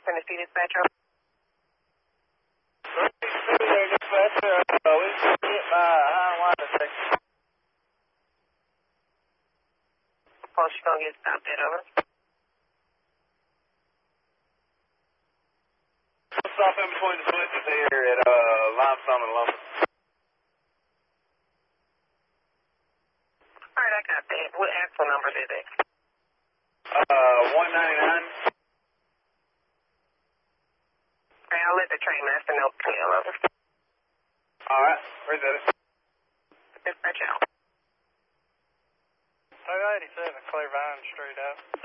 Tennessee Dispatcher. Dispatcher, we can get by high and wide section. Oh, she's going to get stopped at over. Stop in between the switches here at Limestone and Lumber. All right, I got that. What actual numbers is it? 199. Okay, I'll let the train master know. Clear over. All right, appreciate it. Dispatch out. 287 Clear Vine Street out.